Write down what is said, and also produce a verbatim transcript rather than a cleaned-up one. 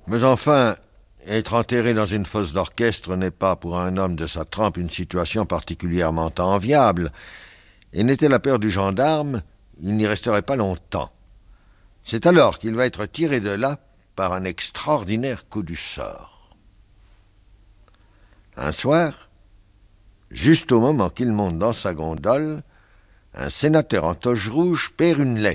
Mais enfin, être enterré dans une fosse d'orchestre n'est pas pour un homme de sa trempe une situation particulièrement enviable, et n'était la peur du gendarme, il n'y resterait pas longtemps. C'est alors qu'il va être tiré de là par un extraordinaire coup du sort. Un soir, juste au moment qu'il monte dans sa gondole, un sénateur en toge rouge perd une lettre.